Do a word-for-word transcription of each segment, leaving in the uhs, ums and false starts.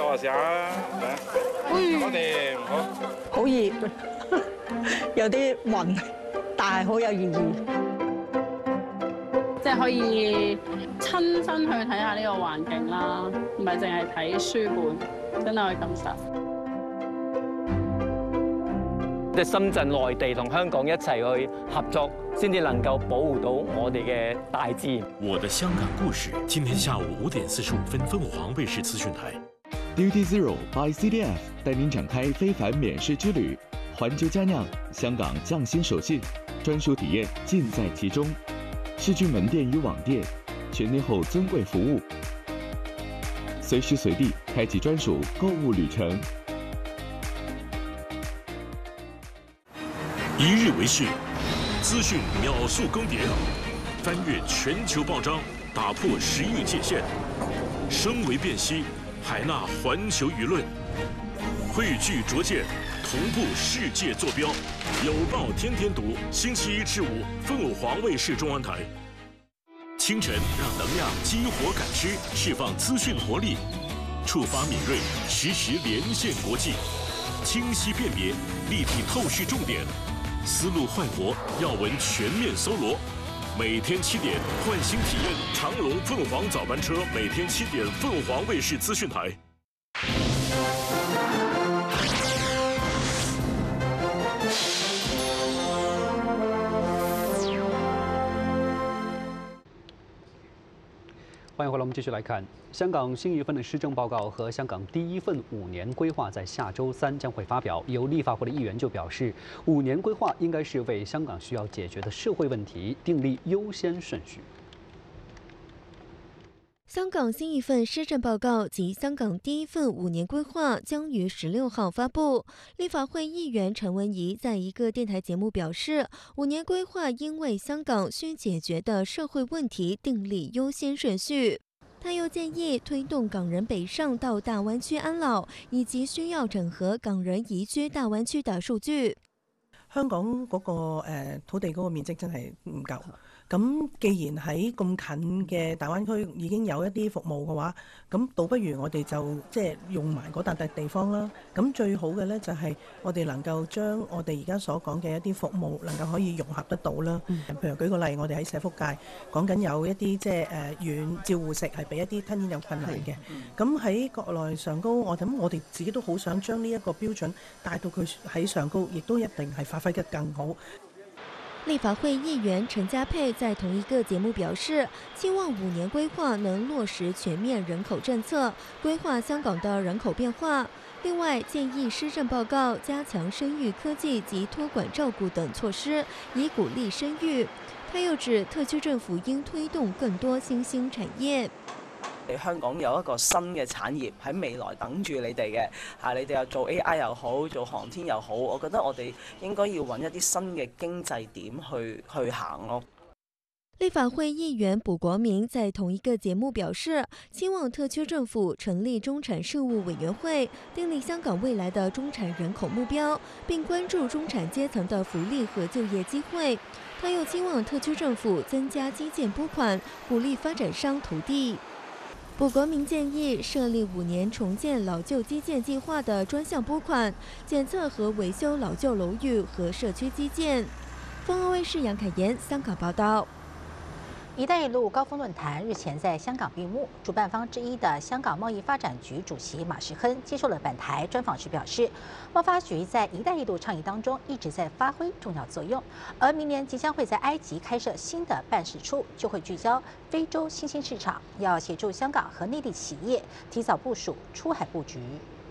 坐下試下啦，我哋好。 好熱，有啲暈，但係好有意義。 即係可以親身去睇下呢個環境啦，唔係淨係睇書本，真係去感受。 即係深圳、內地同香港一齊去合作，先至能夠保護到我哋嘅大自然。 我的香港故事，今天下午五點四十五分，鳳凰衛視資訊台。 Duty Zero by C D F 帶您展開非凡免試之旅，環球佳釀，香港匠心手信，專屬體驗盡在其中。視訊門店與網店，全天候尊貴服務，隨時隨地開啟專屬購物旅程。 一日為訊，資訊秒速更迭，翻越全球報章，打破時域界限，聲為辨析，海納環球輿論，匯聚拙見，同步世界坐標。有報天天讀，星期一至五，鳳凰衛視中文台。清晨讓能量激活感知，釋放資訊活力，觸發敏銳，實時連線國際，清晰辨別，立體透視重點，思路煥活，要聞全面搜羅。每天七點，喚醒體驗長榮鳳凰早班車，每天七點，鳳凰衛視資訊台。 欢迎回来，我们继续来看香港新一份的施政报告和香港第一份五年规划，在下周三将会发表。有立法会的议员就表示，五年规划应该是为香港需要解决的社会问题订立优先顺序。 香港新一份施政报告及香港第一份五年规划将于十六号发布。立法会议员陈文仪在一个电台节目表示，五年规划应为香港需解决的社会问题订立优先顺序。他又建议推动港人北上到大湾区安老，以及需要整合港人移居大灣區的數據。 香港嗰、那個誒、呃、土地嗰個面積真係唔夠。咁既然喺咁近嘅大灣區已經有一啲服務嘅話，咁倒不如我哋就即係用埋嗰笪地方啦。咁最好嘅呢，就係我哋能夠將我哋而家所講嘅一啲服務能夠可以融合得到啦。嗯、譬如舉個例，我哋喺社福界講緊有一啲即係誒軟照護食係俾一啲吞嚥有困難嘅。咁喺國內上高，我諗我哋自己都好想將呢一個標準帶到佢喺上高，亦都一定係發揮得更好。 立法会议员陈家佩在同一个节目表示，期望五年规划能落实全面人口政策，规划香港的人口变化。另外，建议施政报告加强生育科技及托管照顾等措施，以鼓励生育。他又指，特區政府應推動更多新興產業。 香港有一個新嘅產業喺未來等住你哋嘅嚇，你哋又做 A I 又好，做航天又好，我覺得我哋應該要揾一啲新嘅經濟點去去行咯。 立法會議員卜國明在同一個節目表示，希望特區政府成立中產事務委員會，訂立香港未來的中產人口目標，並關注中產階層的福利和就業機會。他又希望特區政府增加基建撥款，鼓勵發展商投地。卜國明建議設立五年重建老舊基建計劃的專項撥款，檢測和維修老舊樓宇和社區基建。鳳凰衛視楊凱妍香港報道。 “一帶一路”高峰論壇日前在香港閉幕，主辦方之一的香港貿易發展局主席馬時亨接受了本台專訪時表示，貿發局在“一帶一路”倡議當中一直在發揮重要作用，而明年即將會在埃及開設新的辦事處，就會聚焦非洲新興市場，要協助香港和內地企業提早部署出海佈局。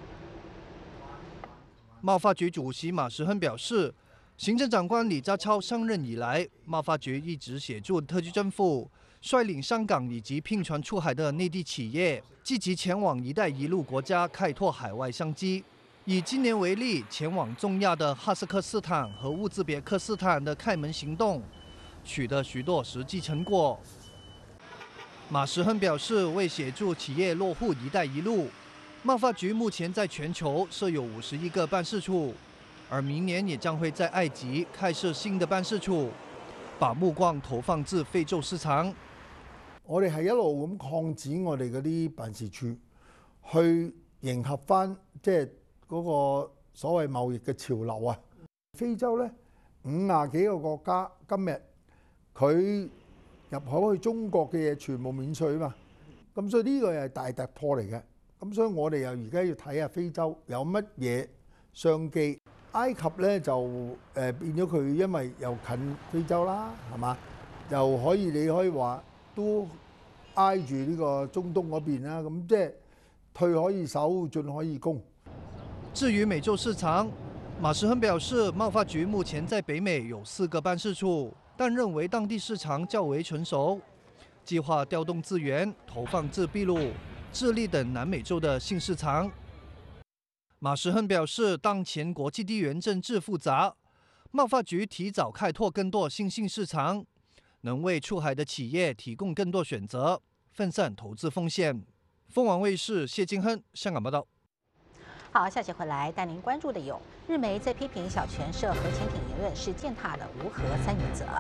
貿發局主席馬時亨表示，行政長官李家超上任以來，貿發局一直協助特區政府率領香港以及拼船出海的內地企業，積極前往“一帶一路”國家開拓海外商機。以今年為例，前往中亞的哈薩克斯坦和烏茲別克斯坦的開門行動，取得許多實際成果。馬時亨表示，為協助企業落戶“一帶一路”，貿發局目前在全球設有五十一個辦事處。而明年也將會在埃及開設新的辦事處，把目光投放至非洲市場。 我哋係一路咁擴展我哋嗰啲辦事處，去迎合翻即係嗰個所謂貿易嘅潮流啊。非洲咧五廿幾個國家今日佢入口去中國嘅嘢全部免稅啊嘛，咁所以呢個又係大突破嚟嘅。咁所以我哋又而家要睇下非洲有乜嘢商機。埃及咧就誒變咗佢，因為又近非洲啦，係嘛？又可以你可以話都挨住呢個中東嗰邊啦，咁即係退可以守，進可以攻。 至於美洲市場，馬時亨表示，貿發局目前在北美有四個辦事處，但認為當地市場較為成熟，計劃調動資源投放至秘魯、智利等南美洲的新市場。馬時亨表示，當前國際地緣政治複雜，貿發局提早開拓更多新興市場，能為出海的企業提供更多選擇，分散投資風險。鳳凰衛視謝金亨香港報道。 好，下期回来带您关注的有：日媒在批评小泉涉核潜艇言论是践踏了无核三原则。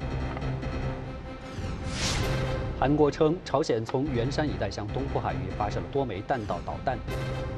韩国称，朝鲜从元山一带向东部海域发射了多枚弹道导弹。